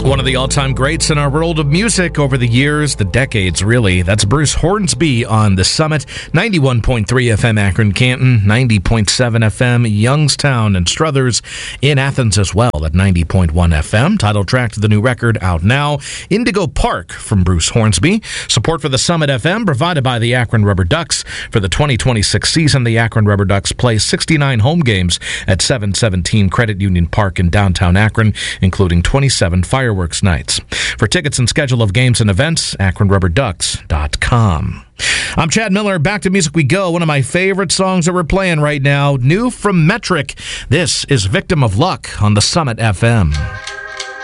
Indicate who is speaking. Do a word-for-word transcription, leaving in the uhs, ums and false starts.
Speaker 1: One of the all-time greats in our world of music over the years, the decades, really. That's Bruce Hornsby on The Summit, ninety-one point three F M Akron, Canton, ninety point seven F M Youngstown and Struthers, in Athens as well at ninety point one F M. Title track to the new record out now, Indigo Park from Bruce Hornsby. Support for The Summit F M provided by the Akron Rubber Ducks. For the twenty twenty-six season, the Akron Rubber Ducks play sixty-nine home games at seven seventeen Credit Union Park in downtown Akron, including twenty-seven fireworks nights. For tickets and schedule of games and events, akron rubber ducks dot com. I'm Chad Miller. Back to music we go. One of my favorite songs that we're playing right now, new from Metric. This is Victim of Luck on The Summit F M.